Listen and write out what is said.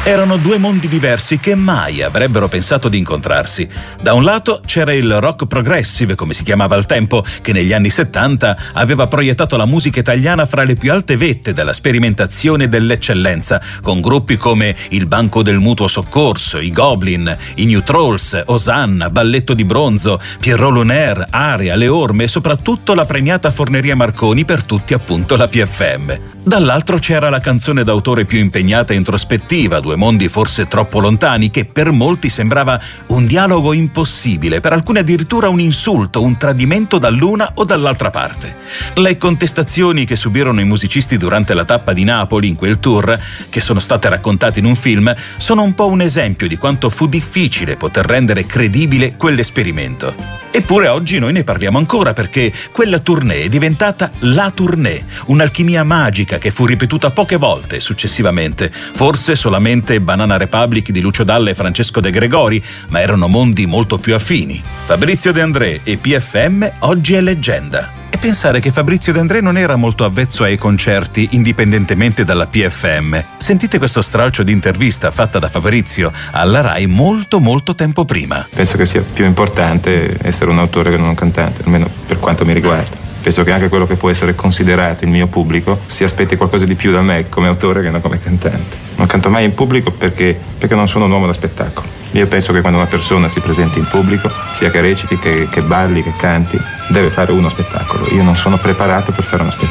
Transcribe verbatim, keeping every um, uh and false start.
Erano due mondi diversi che mai avrebbero pensato di incontrarsi. Da un lato c'era il rock progressive, come si chiamava al tempo, che negli anni settanta aveva proiettato la musica italiana fra le più alte vette della sperimentazione e dell'eccellenza, con gruppi come il Banco del Mutuo Soccorso, i Goblin, i New Trolls, Osanna, Balletto di Bronzo, Pierrot Lunaire, Aria, Le Orme e soprattutto la premiata Forneria Marconi, per tutti appunto la P F M. Dall'altro c'era la canzone d'autore più impegnata e introspettiva, due mondi forse troppo lontani, che per molti sembrava un dialogo impossibile, per alcuni addirittura un insulto, un tradimento dall'una o dall'altra parte. Le contestazioni che subirono i musicisti durante la tappa di Napoli in quel tour, che sono state raccontate in un film, sono un po' un esempio di quanto fu difficile poter rendere credibile quell'esperimento. Eppure oggi noi ne parliamo ancora, perché quella tournée è diventata la tournée, un'alchimia magica che fu ripetuta poche volte successivamente, forse solamente Banana Republic di Lucio Dalla e Francesco De Gregori, ma erano mondi molto più affini. Fabrizio De André e P F M oggi è leggenda. E pensare che Fabrizio De André non era molto avvezzo ai concerti, indipendentemente dalla P F M. Sentite questo stralcio di intervista fatta da Fabrizio alla Rai molto molto tempo prima. Penso che sia più importante essere un autore che non un cantante, almeno per quanto mi riguarda. Penso che anche quello che può essere considerato il mio pubblico si aspetti qualcosa di più da me come autore che non come cantante. Non canto mai in pubblico perché, perché non sono un uomo da spettacolo. Io penso che quando una persona si presenti in pubblico, sia che reciti, che, che balli, che canti, deve fare uno spettacolo. Io non sono preparato per fare uno spettacolo.